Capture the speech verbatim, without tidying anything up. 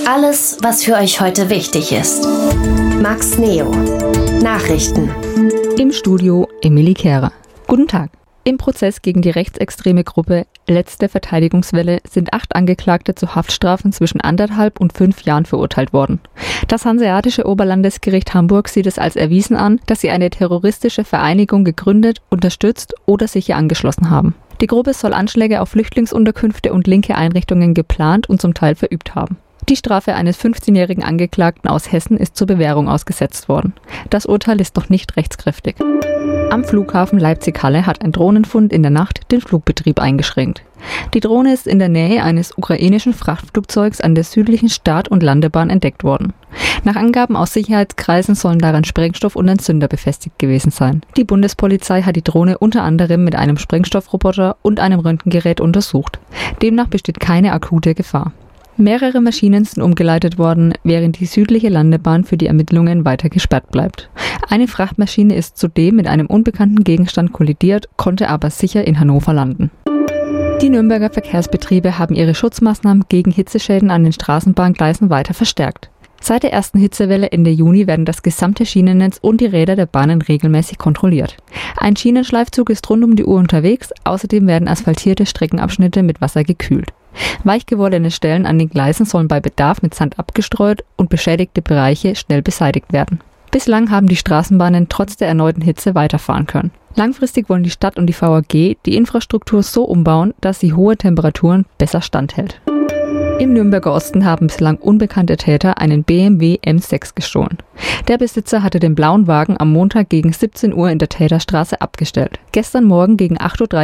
Alles, was für euch heute wichtig ist. Max Neo. Nachrichten. Im Studio Emilie Kehrer. Guten Tag. Im Prozess gegen die rechtsextreme Gruppe Letzte Verteidigungswelle sind acht Angeklagte zu Haftstrafen zwischen anderthalb und fünf Jahren verurteilt worden. Das Hanseatische Oberlandesgericht Hamburg sieht es als erwiesen an, dass sie eine terroristische Vereinigung gegründet, unterstützt oder sich ihr angeschlossen haben. Die Gruppe soll Anschläge auf Flüchtlingsunterkünfte und linke Einrichtungen geplant und zum Teil verübt haben. Die Strafe eines fünfzehnjährigen Angeklagten aus Hessen ist zur Bewährung ausgesetzt worden. Das Urteil ist noch nicht rechtskräftig. Am Flughafen Leipzig-Halle hat ein Drohnenfund in der Nacht den Flugbetrieb eingeschränkt. Die Drohne ist in der Nähe eines ukrainischen Frachtflugzeugs an der südlichen Start- und Landebahn entdeckt worden. Nach Angaben aus Sicherheitskreisen sollen daran Sprengstoff und ein Zünder befestigt gewesen sein. Die Bundespolizei hat die Drohne unter anderem mit einem Sprengstoffroboter und einem Röntgengerät untersucht. Demnach besteht keine akute Gefahr. Mehrere Maschinen sind umgeleitet worden, während die südliche Landebahn für die Ermittlungen weiter gesperrt bleibt. Eine Frachtmaschine ist zudem mit einem unbekannten Gegenstand kollidiert, konnte aber sicher in Hannover landen. Die Nürnberger Verkehrsbetriebe haben ihre Schutzmaßnahmen gegen Hitzeschäden an den Straßenbahngleisen weiter verstärkt. Seit der ersten Hitzewelle Ende Juni werden das gesamte Schienennetz und die Räder der Bahnen regelmäßig kontrolliert. Ein Schienenschleifzug ist rund um die Uhr unterwegs, außerdem werden asphaltierte Streckenabschnitte mit Wasser gekühlt. Weich gewordene Stellen an den Gleisen sollen bei Bedarf mit Sand abgestreut und beschädigte Bereiche schnell beseitigt werden. Bislang haben die Straßenbahnen trotz der erneuten Hitze weiterfahren können. Langfristig wollen die Stadt und die V A G die Infrastruktur so umbauen, dass sie hohe Temperaturen besser standhält. Im Nürnberger Osten haben bislang unbekannte Täter einen B M W M sechs gestohlen. Der Besitzer hatte den blauen Wagen am Montag gegen siebzehn Uhr in der Täterstraße abgestellt. Gestern Morgen gegen acht Uhr dreißig